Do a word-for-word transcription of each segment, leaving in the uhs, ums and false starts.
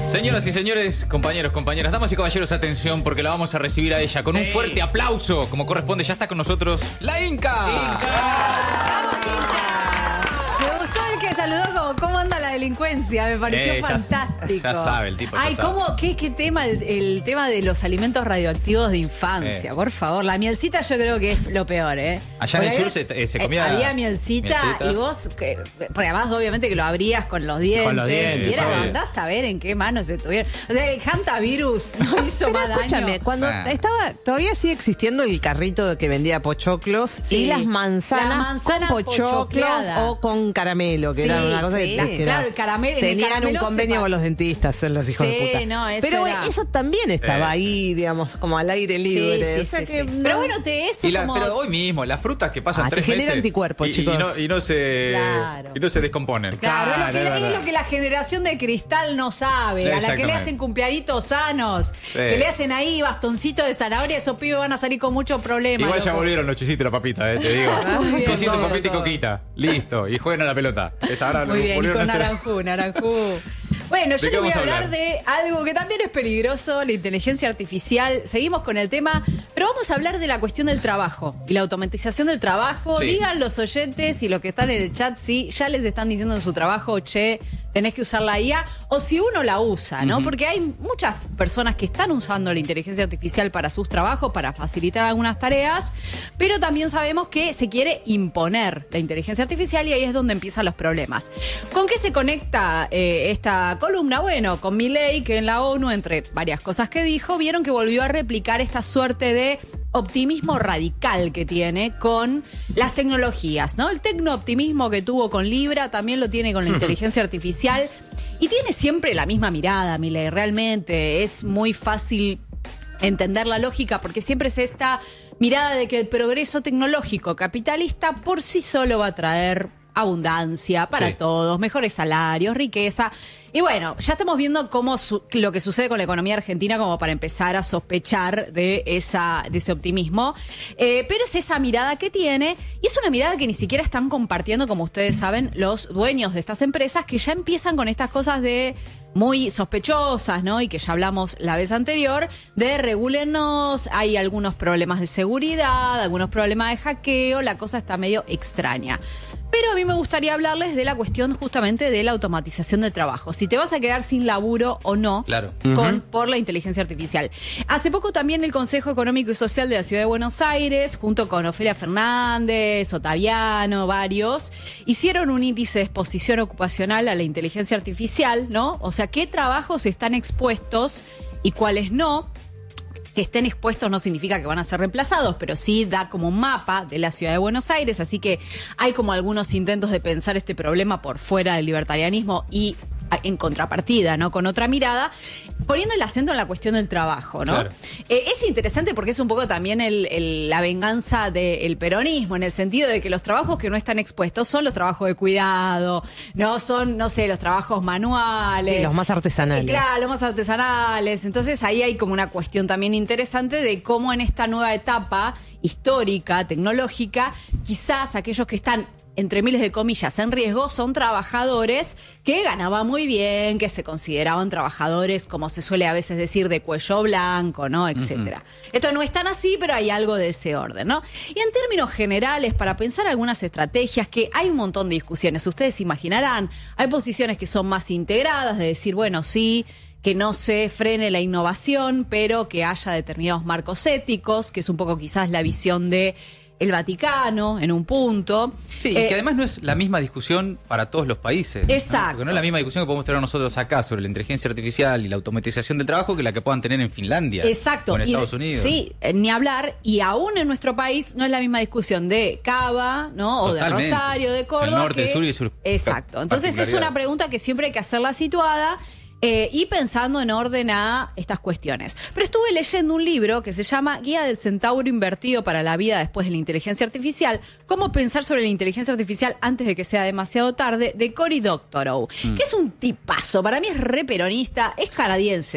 Señoras y señores, compañeros, compañeras, damas y caballeros, atención, porque la vamos a recibir a ella con sí. un fuerte aplauso, como corresponde. Ya está con nosotros la Inca. Inca. Me gustó el que saludó como cómo anda la delincuencia, me pareció eh, fantástico. Ya, ya sabe el tipo. Ay, sabe. cómo, qué, qué tema, el, el tema de los alimentos radioactivos de infancia, eh. por favor. La mielcita yo creo que es lo peor, ¿eh? Allá en el sur se, eh, se comía... Había mielcita, mielcita. y vos, que, porque además obviamente que lo abrías con los dientes. Con los dientes. Y era, andás a ver en qué manos estuvieron. O sea, el hantavirus no hizo Pero más escúchame, daño. cuando ah. estaba, todavía sigue existiendo el carrito que vendía pochoclos sí. y las manzanas la manzana con pochoclos o con caramelo, que sí, era una cosa sí. que, La, que claro, era, el caramelo, tenían un convenio con los dentistas, son los hijos sí, de puta. No, eso Pero era... eso también estaba eh. ahí, digamos, como al aire libre. Sí, sí, o sea sí, que sí. no... Pero bueno, te eso y la, como... Pero hoy mismo, las frutas que pasan ah, tres te genera meses anticuerpos, y, chicos. Y no, y no se claro. y no se descomponen. Claro, claro es, lo que, es, es lo que la generación de cristal no sabe. A la que le hacen cumpleañitos sanos, sí. que le hacen ahí bastoncitos de zanahoria, esos pibes van a salir con muchos problemas. Igual loco. ya volvieron los chisitos y la papita, eh, te digo. Chisito, papita y coquita. Listo. Y juegan a la pelota. Es ahora Muy bien, y con naranjú, naranjú. Bueno, yo les voy a hablar, hablar de algo que también es peligroso, la inteligencia artificial. Seguimos con el tema, pero vamos a hablar de la cuestión del trabajo y la automatización del trabajo. Sí. Digan los oyentes y los que están en el chat si ya les están diciendo en su trabajo, che, tenés que usar la I A, o si uno la usa, ¿no? Uh-huh. Porque hay muchas personas que están usando la inteligencia artificial para sus trabajos, para facilitar algunas tareas, pero también sabemos que se quiere imponer la inteligencia artificial y ahí es donde empiezan los problemas. ¿Con qué se conecta eh, esta columna? Bueno, con Milei, que en la ONU, entre varias cosas que dijo, vieron que volvió a replicar esta suerte de optimismo radical que tiene con las tecnologías, ¿no? El tecnooptimismo que tuvo con Libra también lo tiene con la inteligencia artificial y tiene siempre la misma mirada, Milei, realmente es muy fácil entender la lógica porque siempre es esta mirada de que el progreso tecnológico capitalista por sí solo va a traer abundancia para sí. todos, mejores salarios, riqueza. Y bueno, ya estamos viendo cómo su, lo que sucede con la economía argentina como para empezar a sospechar de, esa, de ese optimismo. Eh, pero es esa mirada que tiene y es una mirada que ni siquiera están compartiendo, como ustedes saben, los dueños de estas empresas que ya empiezan con estas cosas de muy sospechosas, ¿no? Y que ya hablamos la vez anterior, de regúlennos, hay algunos problemas de seguridad, algunos problemas de hackeo, la cosa está medio extraña. Pero a mí me gustaría hablarles de la cuestión justamente de la automatización del trabajo. Si te vas a quedar sin laburo o no claro. con, uh-huh. por la inteligencia artificial. Hace poco también el Consejo Económico y Social de la Ciudad de Buenos Aires, junto con Ofelia Fernández, Otaviano, varios, hicieron un índice de exposición ocupacional a la inteligencia artificial, ¿no? O sea, qué trabajos están expuestos y cuáles no. Que estén expuestos no significa que van a ser reemplazados, pero sí da como un mapa de la ciudad de Buenos Aires, así que hay como algunos intentos de pensar este problema por fuera del libertarianismo y en contrapartida, ¿no? Con otra mirada, poniendo el acento en la cuestión del trabajo, ¿no? Claro. Eh, es interesante porque es un poco también el, el, la venganza del peronismo, en el sentido de que los trabajos que no están expuestos son los trabajos de cuidado, no son, no sé, los trabajos manuales. Sí, los más artesanales. Eh, claro, los más artesanales. Entonces ahí hay como una cuestión también interesante de cómo en esta nueva etapa histórica, tecnológica, quizás aquellos que están entre miles de comillas, en riesgo, son trabajadores que ganaban muy bien, que se consideraban trabajadores, como se suele a veces decir, de cuello blanco, ¿no? Etcétera. Uh-huh. Esto no es tan así, pero hay algo de ese orden, ¿no? Y en términos generales, para pensar algunas estrategias, que hay un montón de discusiones, ustedes imaginarán, hay posiciones que son más integradas, de decir, bueno, sí, que no se frene la innovación, pero que haya determinados marcos éticos, que es un poco quizás la visión de el Vaticano, en un punto. Sí, eh, y que además no es la misma discusión para todos los países. Exacto. ¿no? Porque no es la misma discusión que podemos tener nosotros acá sobre la inteligencia artificial y la automatización del trabajo que la que puedan tener en Finlandia. Exacto. O en y Estados de, Unidos. Sí, ni hablar. Y aún en nuestro país no es la misma discusión de Cava, ¿no? O Totalmente. de Rosario, de Córdoba. El norte, que... el sur y el sur. Exacto. Entonces es una pregunta que siempre hay que hacerla situada. Eh, y pensando en orden a estas cuestiones. Pero estuve leyendo un libro que se llama Guía del Centauro Invertido para la Vida Después de la Inteligencia Artificial, Cómo pensar sobre la inteligencia artificial antes de que sea demasiado tarde, de Cory Doctorow, mm. que es un tipazo. Para mí es re peronista, es canadiense.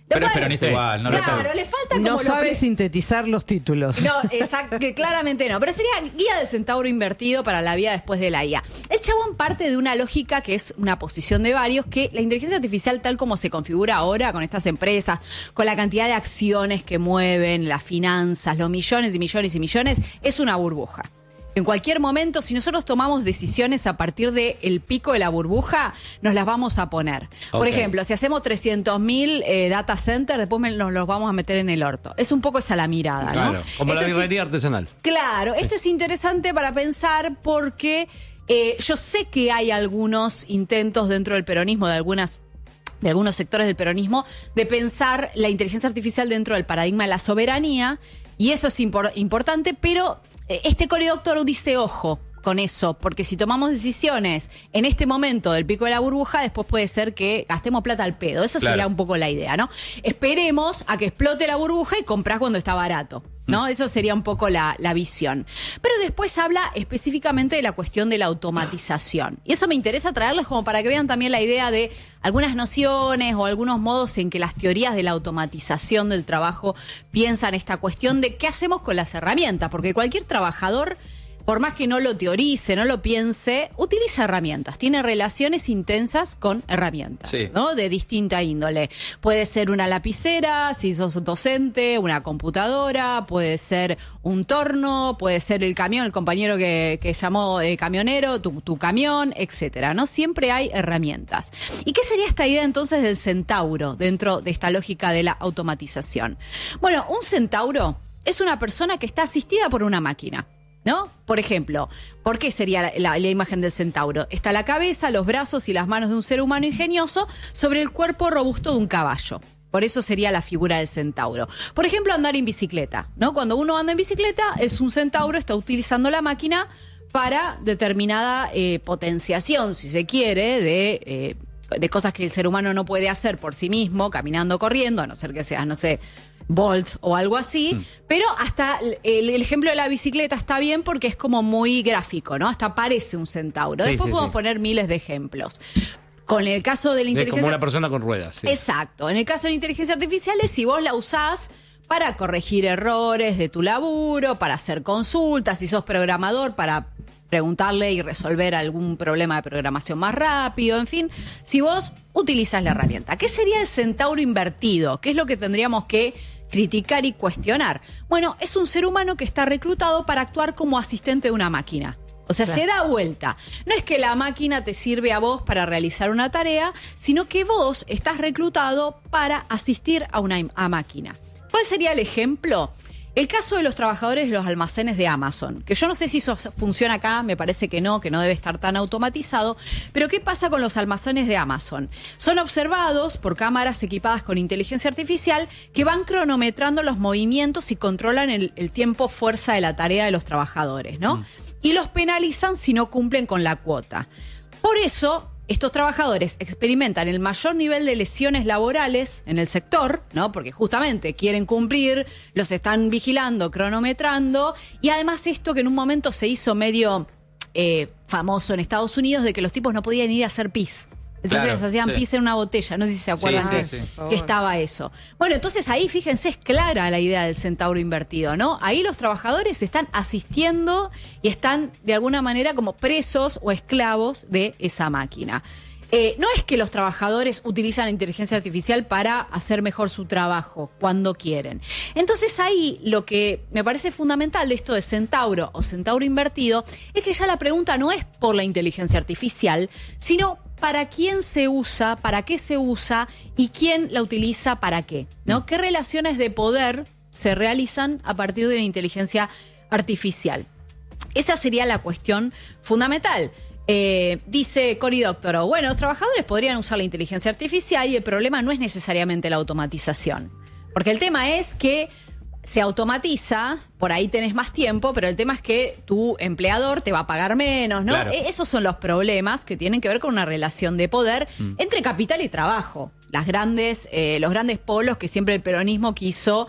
Pero es peronista igual, no lo Claro, sabe. le falta como No lo sabe pre- sintetizar los títulos. No, exacto, que claramente no. Pero sería guía del centauro invertido para la vida después de la I A. El chabón parte de una lógica que es una posición de varios, que la inteligencia artificial tal como se configura ahora con estas empresas, con la cantidad de acciones que mueven, las finanzas, los millones y millones y millones, es una burbuja. En cualquier momento, si nosotros tomamos decisiones a partir del pico de la burbuja, nos las vamos a poner. Por Ok. ejemplo, si hacemos trescientos mil eh, data centers, después me- nos los vamos a meter en el orto. Es un poco esa la mirada, ¿no? Claro, como la Esto es- birrería artesanal. Claro, esto es interesante para pensar porque eh, yo sé que hay algunos intentos dentro del peronismo, de algunas de algunos sectores del peronismo, de pensar la inteligencia artificial dentro del paradigma de la soberanía, y eso es impor- importante, pero eh, este coreóptero dice ojo con eso, porque si tomamos decisiones en este momento del pico de la burbuja, después puede ser que gastemos plata al pedo. Esa Claro. sería un poco la idea, ¿no? Esperemos a que explote la burbuja y comprás cuando está barato, ¿no? Eso sería un poco la, la visión. Pero después habla específicamente de la cuestión de la automatización. Y eso me interesa traerles como para que vean también la idea de algunas nociones o algunos modos en que las teorías de la automatización del trabajo piensan esta cuestión de qué hacemos con las herramientas, porque cualquier trabajador, por más que no lo teorice, no lo piense, utiliza herramientas, tiene relaciones intensas con herramientas, Sí. ¿no? De distinta índole. Puede ser una lapicera, si sos docente, una computadora, puede ser un torno, puede ser el camión, el compañero que, que llamó eh, camionero, tu, tu camión, etcétera, ¿no? Siempre hay herramientas. ¿Y qué sería esta idea entonces del centauro dentro de esta lógica de la automatización? Bueno, un centauro es una persona que está asistida por una máquina, ¿no? Por ejemplo, ¿por qué sería la, la- la imagen del centauro? Está la cabeza, los brazos y las manos de un ser humano ingenioso sobre el cuerpo robusto de un caballo. Por eso sería la figura del centauro. Por ejemplo, andar en bicicleta, ¿no? Cuando uno anda en bicicleta, es un centauro, está utilizando la máquina para determinada eh, potenciación, si se quiere, de... eh, de cosas que el ser humano no puede hacer por sí mismo, caminando, corriendo, a no ser que seas, no sé, Bolt o algo así. Mm. Pero hasta el, el ejemplo de la bicicleta está bien porque es como muy gráfico, ¿no? Hasta parece un centauro. Sí, Después sí, podemos sí. poner miles de ejemplos. Con el caso de la De inteligencia... como una persona con ruedas. Sí. Exacto. En el caso de la inteligencia artificial es si vos la usás para corregir errores de tu laburo, para hacer consultas, si sos programador, para preguntarle y resolver algún problema de programación más rápido, en fin, si vos utilizas la herramienta. ¿Qué sería el centauro invertido? ¿Qué es lo que tendríamos que criticar y cuestionar? Bueno, es un ser humano que está reclutado para actuar como asistente de una máquina. O sea, Claro. se da vuelta. No es que la máquina te sirve a vos para realizar una tarea, sino que vos estás reclutado para asistir a una im- a máquina. ¿Cuál sería el ejemplo? El caso de los trabajadores de los almacenes de Amazon, que yo no sé si eso funciona acá, me parece que no, que no debe estar tan automatizado, pero ¿qué pasa con los almacenes de Amazon? Son observados por cámaras equipadas con inteligencia artificial que van cronometrando los movimientos y controlan el, el tiempo fuerza de la tarea de los trabajadores, ¿no? Mm. Y los penalizan si no cumplen con la cuota. Por eso, estos trabajadores experimentan el mayor nivel de lesiones laborales en el sector, ¿no? Porque justamente quieren cumplir, los están vigilando, cronometrando, y además esto que en un momento se hizo medio eh, famoso en Estados Unidos, de que los tipos no podían ir a hacer pis. Entonces Claro, les hacían sí. pis en una botella, no sé si se acuerdan Sí, que, sí, sí. que estaba eso. Bueno, entonces ahí fíjense, es clara la idea del centauro invertido, ¿no? Ahí los trabajadores están asistiendo y están de alguna manera como presos o esclavos de esa máquina. Eh, no es que los trabajadores utilizan la inteligencia artificial para hacer mejor su trabajo cuando quieren. Entonces ahí lo que me parece fundamental de esto de centauro o centauro invertido es que ya la pregunta no es por la inteligencia artificial, sino para quién se usa, para qué se usa y quién la utiliza para qué, ¿no? ¿Qué relaciones de poder se realizan a partir de la inteligencia artificial? Esa sería la cuestión fundamental. Eh, dice Cory Doctorow, bueno, los trabajadores podrían usar la inteligencia artificial y el problema no es necesariamente la automatización. Porque el tema es que se automatiza, por ahí tenés más tiempo, pero el tema es que tu empleador te va a pagar menos, ¿no? Claro. E- Esos son los problemas que tienen que ver con una relación de poder mm. entre capital y trabajo. Las grandes, eh, los grandes polos que siempre el peronismo quiso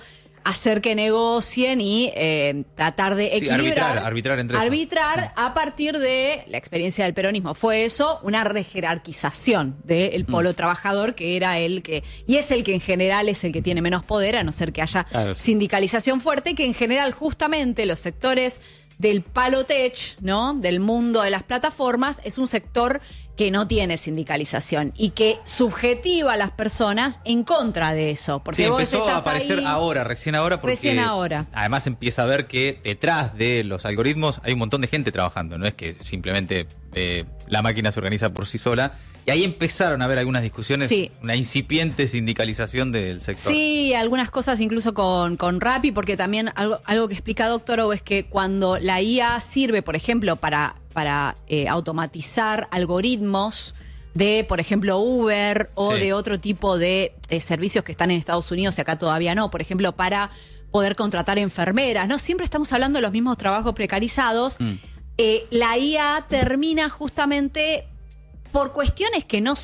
hacer que negocien y eh, tratar de equilibrar. Sí, arbitrar, arbitrar entre Arbitrar eso. a partir de la experiencia del peronismo. Fue eso, una rejerarquización del polo mm. trabajador, que era el que, y es el que en general es el que tiene menos poder, a no ser que haya claro. sindicalización fuerte, que en general justamente los sectores del palo tech, ¿no? Del mundo de las plataformas, es un sector que no tiene sindicalización y que subjetiva a las personas en contra de eso. Porque sí, vos empezó estás a aparecer ahí, ahora, recién ahora, porque recién ahora. Además empieza a ver que detrás de los algoritmos hay un montón de gente trabajando, no es que simplemente eh, la máquina se organiza por sí sola. Y ahí empezaron a haber algunas discusiones, sí. una incipiente sindicalización del sector. Sí, algunas cosas incluso con, con Rappi, porque también algo, algo que explica Doctor O es que cuando la I A sirve, por ejemplo, para, para eh, automatizar algoritmos de, por ejemplo, Uber o sí. de otro tipo de eh, servicios que están en Estados Unidos y acá todavía no, por ejemplo, para poder contratar enfermeras, ¿no? Siempre estamos hablando de los mismos trabajos precarizados. Mm. Eh, la I A termina justamente por cuestiones que no